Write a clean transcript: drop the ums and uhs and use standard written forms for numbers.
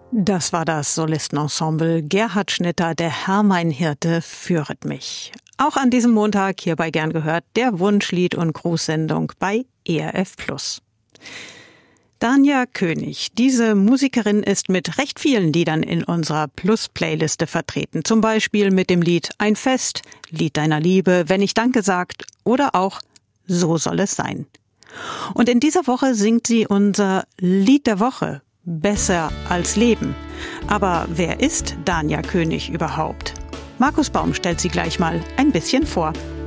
Das war das Solistenensemble Gerhard Schnitter, der Herr mein Hirte führet mich. Auch an diesem Montag hierbei gern gehört der Wunschlied- und Grußsendung bei ERF Plus. Dania König, diese Musikerin ist mit recht vielen Liedern in unserer Plus-Playliste vertreten. Zum Beispiel mit dem Lied Ein Fest, Lied deiner Liebe, Wenn ich Danke sagt oder auch So soll es sein. Und in dieser Woche singt sie unser Lied der Woche, Besser als Leben. Aber wer ist Dania König überhaupt? Markus Baum stellt sie gleich mal ein bisschen vor.